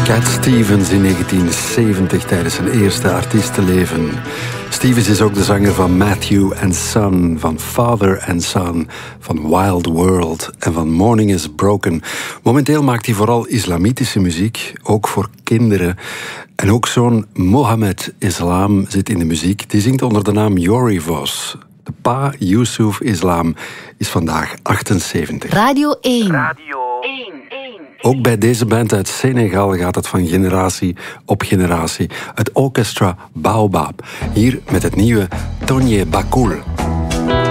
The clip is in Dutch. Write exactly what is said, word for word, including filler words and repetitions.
Cat Stevens in negentien zeventig tijdens zijn eerste artiestenleven. Stevens is ook de zanger van Matthew and Son, van Father and Son, van Wild World en van Morning is Broken. Momenteel maakt hij vooral islamitische muziek, ook voor kinderen. En ook zo'n Mohammed Islam zit in de muziek. Die zingt onder de naam Yori Vos. De pa, Yusuf Islam, is vandaag achtenzeventig. Radio één. Radio één. Ook bij deze band uit Senegal gaat het van generatie op generatie. Het orchestra Baobab. Hier met het nieuwe Tonye Bakul.